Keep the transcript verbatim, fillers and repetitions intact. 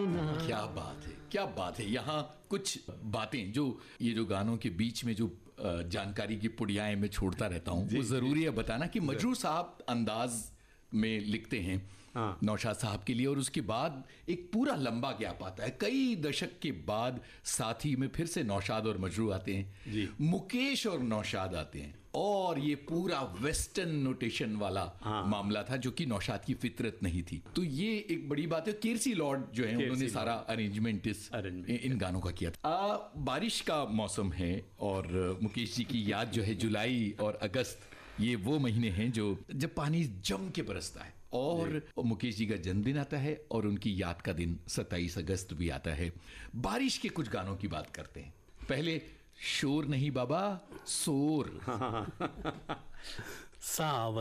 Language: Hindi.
क्या बात है, क्या बात है। यहाँ कुछ बातें जो ये जो गानों के बीच में जो अ, जानकारी की पुड़ियाएं मैं छोड़ता रहता हूँ, वो जरूरी है बताना कि मजरू साहब अंदाज में लिखते हैं हाँ। नौशाद साहब के लिए, और उसके बाद एक पूरा लंबा गैप आता है। कई दशक के बाद साथी में फिर से नौशाद और मजरू आते हैं जी। मुकेश और नौशाद आते हैं, और ये पूरा वेस्टर्न नोटेशन वाला हाँ। मामला था जो कि नौशाद की फितरत नहीं थी। तो ये एक बड़ी बात है। केरसी लॉर्ड जो है उन्होंने लॉर्ड। सारा अरेंजमेंट इस Arrangement। इन गानों का किया था। आ, बारिश का मौसम है और मुकेश जी की याद जो है जुलाई और अगस्त, ये वो महीने हैं जो जब पानी जम के बरसता है, और मुकेश जी का जन्मदिन आता है और उनकी याद का दिन सत्ताईस अगस्त भी आता है। बारिश के कुछ गानों की बात करते हैं। पहले शोर नहीं बाबा, शोर। सावन